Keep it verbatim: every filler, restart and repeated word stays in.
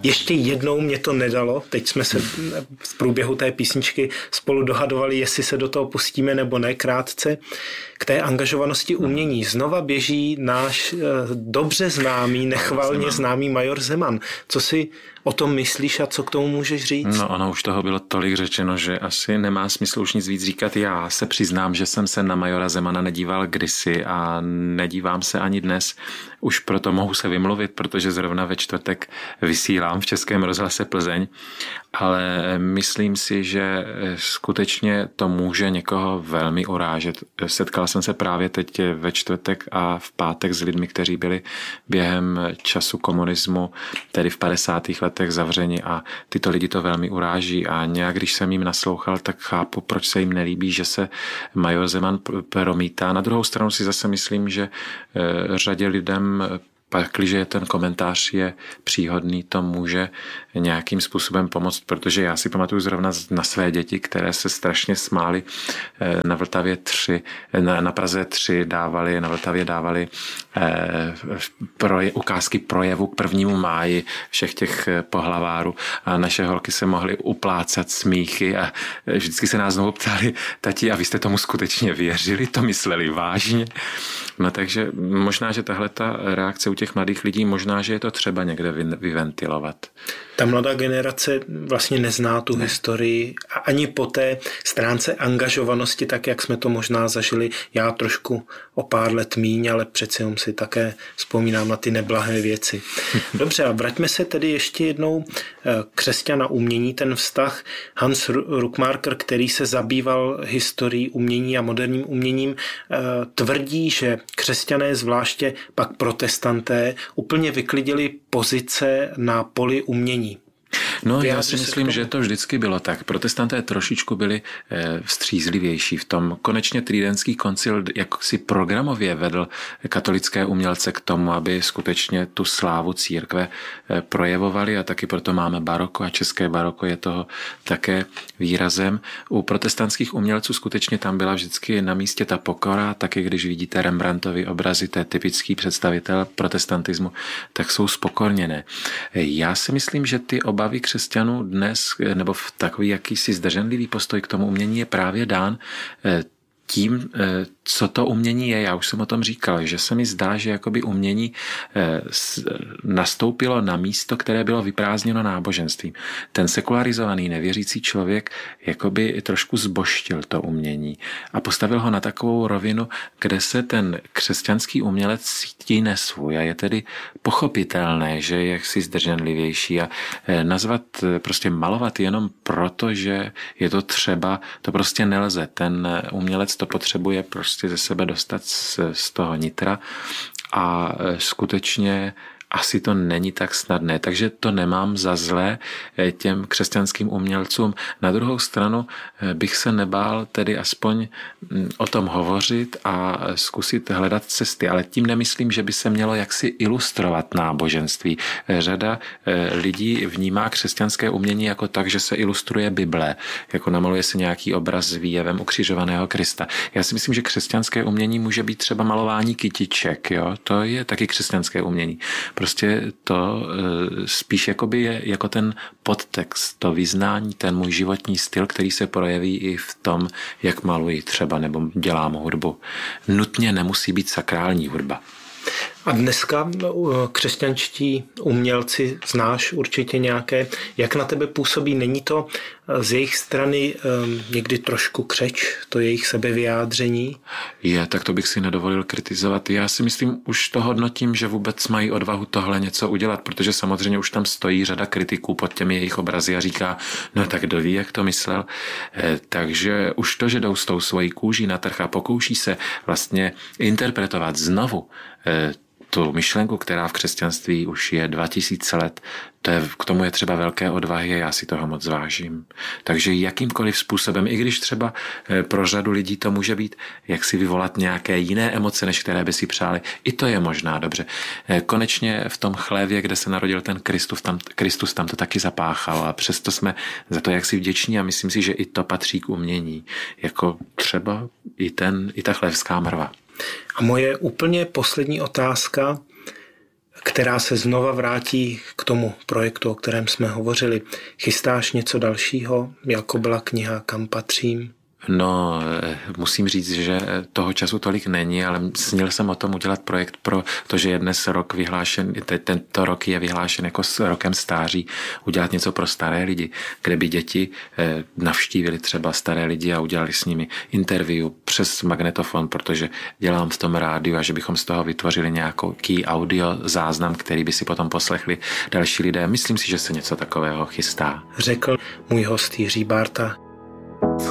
Ještě jednou mě to nedalo, teď jsme se v průběhu té písničky spolu dohadovali, jestli se do toho pustíme nebo ne, krátce. K té angažovanosti umění znova běží náš dobře známý, nechvalně známý major Zeman. Co si o tom myslíš a co k tomu můžeš říct? No ono už toho bylo tolik řečeno, že asi nemá smysl už nic víc říkat. Já se přiznám, že jsem se na majora Zemana nedíval kdysi a nedívám se ani dnes. Už proto mohu se vymluvit, protože zrovna ve čtvrtek vysílám v Českém rozhlase Plzeň, ale myslím si, že skutečně to může někoho velmi urážet. Setkal jsem se právě teď ve čtvrtek a v pátek s lidmi, kteří byli během času komunismu, tedy v padesátých letech zavřeni a tyto lidi to velmi uráží a nějak, když jsem jim naslouchal, tak chápu, proč se jim nelíbí, že se major Zeman promítá. Na druhou stranu si zase myslím, že řadě lidem pakliže ten komentář je příhodný, to může nějakým způsobem pomoct, protože já si pamatuju zrovna na své děti, které se strašně smály na Vltavě tři, na, na Praze tři dávali, na Vltavě dávali eh, proje, ukázky projevu prvnímu máji všech těch pohlavárů a naše holky se mohly uplácat smíchy a vždycky se nás znovu ptali, tati, a vy jste tomu skutečně věřili, to mysleli vážně? No takže možná, že tahle ta reakce u těch mladých lidí, možná, že je to třeba někde vyventilovat. Ta mladá generace vlastně nezná tu ne. historii a ani po té stránce angažovanosti, tak jak jsme to možná zažili, já trošku o pár let míň, ale přece jenom si také vzpomínám na ty neblahé věci. Dobře, a vraťme se tedy ještě jednou křesťana umění, ten vztah. Hans Ruckmarker, který se zabýval historií umění a moderním uměním, tvrdí, že křesťané, zvláště pak protestanté, úplně vyklidili pozice na poli umění. No, já si myslím, že to vždycky bylo tak. Protestanté trošičku byli vstřízlivější v tom. Konečně Tridentský koncil jak si programově vedl katolické umělce k tomu, aby skutečně tu slávu církve projevovali a taky proto máme baroko a české baroko je toho také výrazem. U protestantských umělců skutečně tam byla vždycky na místě ta pokora, taky když vidíte Rembrandtovy obrazy, to je typický představitel protestantismu, tak jsou spokorněné. Já si myslím, že ty obavy křesťanů dnes, nebo v takový jakýsi zdrženlivý postoj k tomu umění je právě dán tím, co to umění je. Já už jsem o tom říkal, že se mi zdá, že jakoby umění nastoupilo na místo, které bylo vyprázdněno náboženstvím. Ten sekularizovaný nevěřící člověk jakoby trošku zbožtil to umění a postavil ho na takovou rovinu, kde se ten křesťanský umělec cítí nesvůj a je tedy pochopitelné, že je jaksi zdrženlivější a nazvat, prostě malovat jenom proto, že je to třeba, to prostě nelze. Ten umělec to potřebuje prostě ze sebe dostat z, z toho nitra a skutečně asi to není tak snadné, takže to nemám za zlé těm křesťanským umělcům. Na druhou stranu bych se nebál tedy aspoň o tom hovořit a zkusit hledat cesty, ale tím nemyslím, že by se mělo jaksi ilustrovat náboženství. Řada lidí vnímá křesťanské umění jako tak, že se ilustruje Bible, jako namaluje se nějaký obraz s výjevem ukřižovaného Krista. Já si myslím, že křesťanské umění může být třeba malování kytiček, jo? To je taky křesťanské umění. Prostě to spíš jakoby je jako ten podtext, to vyznání, ten můj životní styl, který se projeví i v tom, jak maluji třeba nebo dělám hudbu. Nutně nemusí být sakrální hudba. A dneska křesťanští umělci znáš určitě nějaké, jak na tebe působí? Není to z jejich strany někdy trošku křeč, to jejich sebevyjádření? Je, tak to bych si nedovolil kritizovat. Já si myslím, už to hodnotím, že vůbec mají odvahu tohle něco udělat, protože samozřejmě už tam stojí řada kritiků pod těmi jejich obrazy a říká, no tak kdo ví, jak to myslel. Takže už to, že jdou s tou svojí kůží na trh a pokouší se vlastně interpretovat znovu tu myšlenku, která v křesťanství už je dva tisíce let, to je, k tomu je třeba velké odvahy a já si toho moc vážím. Takže jakýmkoliv způsobem, i když třeba pro řadu lidí to může být, jak si vyvolat nějaké jiné emoce, než které by si přáli, i to je možná dobře. Konečně v tom chlévě, kde se narodil ten Kristus, tam, Kristus tam to taky zapáchal a přesto jsme za to jaksi vděční a myslím si, že i to patří k umění. Jako třeba i, ten, i ta chlévská mrva. A moje úplně poslední otázka. která se znova vrátí k tomu projektu, o kterém jsme hovořili. Chystáš něco dalšího, jako byla kniha Kam patřím? No, musím říct, že toho času tolik není, ale snil jsem o tom udělat projekt pro to, že je dnes rok vyhlášen, tento rok je vyhlášen jako s rokem stáří, udělat něco pro staré lidi, kde by děti navštívili třeba staré lidi a udělali s nimi interview přes magnetofon, protože dělám v tom rádiu a že bychom z toho vytvořili nějaký audio záznam, který by si potom poslechli další lidé. Myslím si, že se něco takového chystá. Řekl můj host Jiří Bárta.